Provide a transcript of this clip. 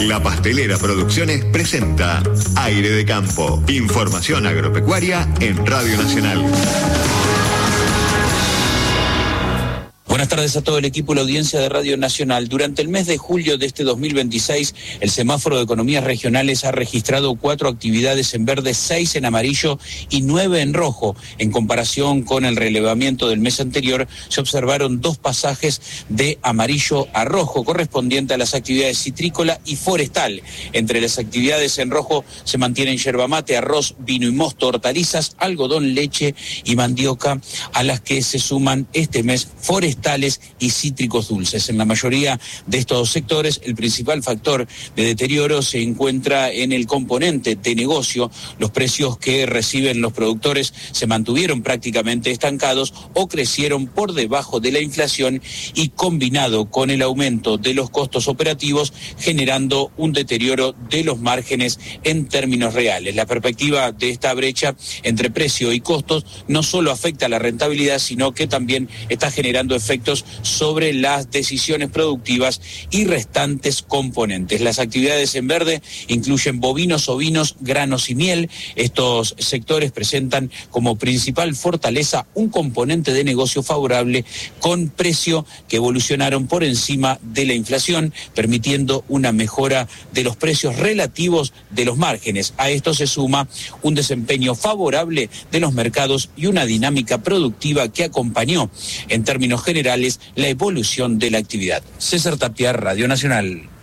La Pastelera Producciones presenta Aire de Campo. Información agropecuaria en Radio Nacional. Buenas tardes a todo el equipo y la audiencia de Radio Nacional. Durante el mes de julio de este 2026, el semáforo de economías regionales ha registrado 4 actividades en verde, 6 en amarillo y 9 en rojo. En comparación con el relevamiento del mes anterior, se observaron 2 pasajes de amarillo a rojo, correspondiente a las actividades citrícola y forestal. Entre las actividades en rojo se mantienen yerba mate, arroz, vino y mosto, hortalizas, algodón, leche y mandioca, a las que se suman este mes forestales y cítricos dulces. En la mayoría de estos sectores, el principal factor de deterioro se encuentra en el componente de negocio. Los precios que reciben los productores se mantuvieron prácticamente estancados o crecieron por debajo de la inflación, y combinado con el aumento de los costos operativos, generando un deterioro de los márgenes en términos reales. La perspectiva de esta brecha entre precio y costos no solo afecta a la rentabilidad, sino que también está generando efectos sobre las decisiones productivas y restantes componentes. Las actividades en verde incluyen bovinos, ovinos, granos y miel. Estos sectores presentan como principal fortaleza un componente de negocio favorable con precio que evolucionaron por encima de la inflación, permitiendo una mejora de los precios relativos de los márgenes. A esto se suma un desempeño favorable de los mercados y una dinámica productiva que acompañó en términos generales la evolución de la actividad. César Tapia, Radio Nacional.